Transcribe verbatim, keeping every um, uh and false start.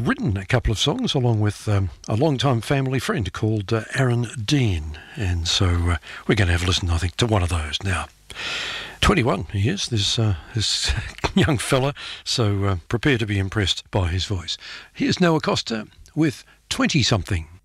written a couple of songs along with um, a long-time family friend called uh, Aaron Dean. And so uh, we're going to have a listen, I think, to one of those now. twenty-one he is, this, uh, this young fella, so uh, prepare to be impressed by his voice. Here's Noah Costa with twenty-something.